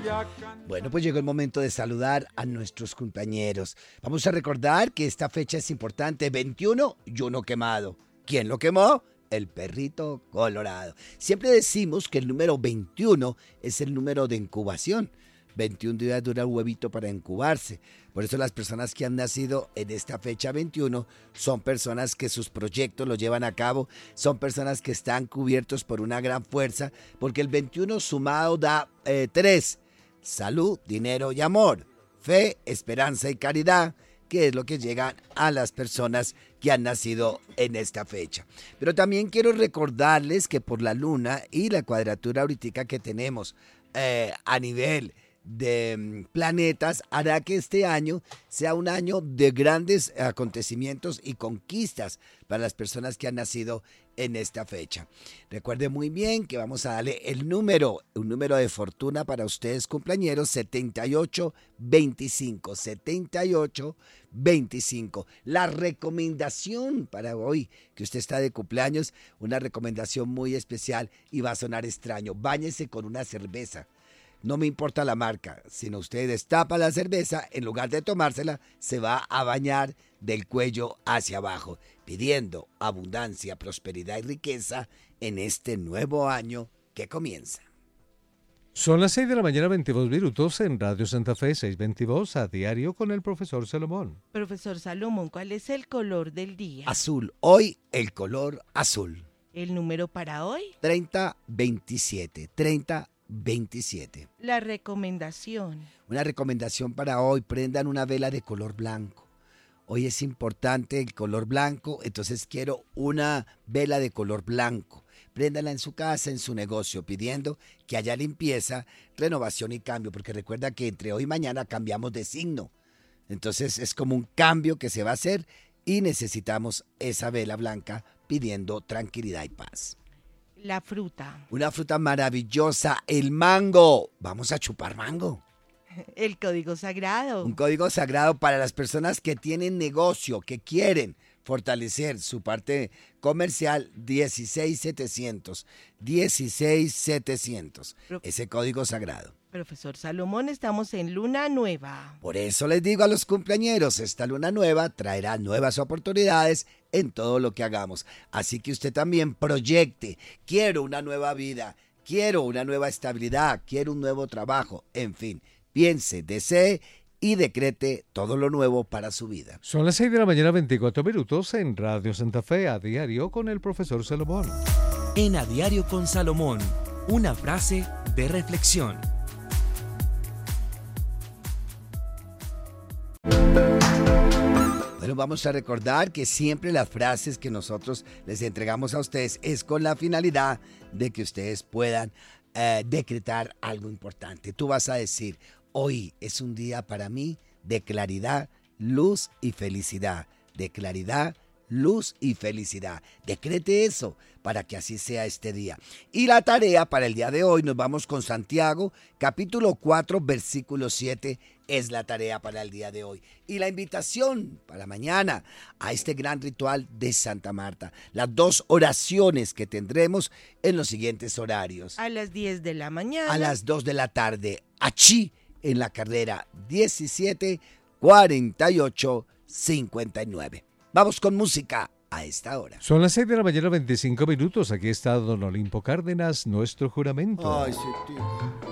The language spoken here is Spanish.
Bueno, pues llegó el momento de saludar a nuestros compañeros. Vamos a recordar que esta fecha es importante. 21 y uno quemado. ¿Quién lo quemó? El perrito colorado. Siempre decimos que el número 21 es el número de incubación. 21 días dura un huevito para incubarse. Por eso las personas que han nacido en esta fecha 21 son personas que sus proyectos los llevan a cabo, son personas que están cubiertos por una gran fuerza, porque el 21 sumado da 3, salud, dinero y amor, fe, esperanza y caridad, que es lo que llegan a las personas que han nacido en esta fecha. Pero también quiero recordarles que por la luna y la cuadratura ahorita que tenemos a nivel de planetas, hará que este año sea un año de grandes acontecimientos y conquistas para las personas que han nacido en esta fecha. Recuerde muy bien que vamos a darle un número de fortuna para ustedes cumpleañeros, 7825, 7825. La recomendación para hoy, que usted está de cumpleaños, una recomendación muy especial y va a sonar extraño: báñese con una cerveza. No me importa la marca, sino usted destapa la cerveza, en lugar de tomársela, se va a bañar del cuello hacia abajo, pidiendo abundancia, prosperidad y riqueza en este nuevo año que comienza. Son las 6 de la mañana, 22 minutos, en Radio Santa Fe, 622, a diario con el profesor Salomón. Profesor Salomón, ¿cuál es el color del día? Azul, hoy el color azul. ¿El número para hoy? 3027, 3027. La recomendación. Una recomendación para hoy: prendan una vela de color blanco. Hoy es importante el color blanco, entonces quiero una vela de color blanco. Préndala en su casa, en su negocio, pidiendo que haya limpieza, renovación y cambio, porque recuerda que entre hoy y mañana cambiamos de signo. Entonces es como un cambio que se va a hacer y necesitamos esa vela blanca pidiendo tranquilidad y paz. La fruta. Una fruta maravillosa, el mango. Vamos a chupar mango. El código sagrado. Un código sagrado para las personas que tienen negocio, que quieren fortalecer su parte comercial, 16700. 16700. Ese código sagrado. Profesor Salomón, estamos en luna nueva. Por eso les digo a los cumpleañeros, esta luna nueva traerá nuevas oportunidades en todo lo que hagamos. Así que usted también proyecte: quiero una nueva vida, quiero una nueva estabilidad, quiero un nuevo trabajo, en fin, piense, desee y decrete todo lo nuevo para su vida. Son las 6 de la mañana, 24 minutos, en Radio Santa Fe, a diario con el profesor Salomón. En A Diario con Salomón, una frase de reflexión. Bueno, vamos a recordar que siempre las frases que nosotros les entregamos a ustedes es con la finalidad de que ustedes puedan decretar algo importante. Tú vas a decir: hoy es un día para mí de claridad, luz y felicidad. De claridad, luz y felicidad. Decrete eso para que así sea este día. Y la tarea para el día de hoy, nos vamos con Santiago, capítulo 4, versículo 7, es la tarea para el día de hoy. Y la invitación para mañana a este gran ritual de Santa Marta. Las 2 oraciones que tendremos en los siguientes horarios. A las 10 de la mañana. A las 2 de la tarde, allí en la carrera 174859. Vamos con música a esta hora. Son las 6 de la mañana, 25 minutos. Aquí está don Olimpo Cárdenas, nuestro juramento. Ay, sí, tío.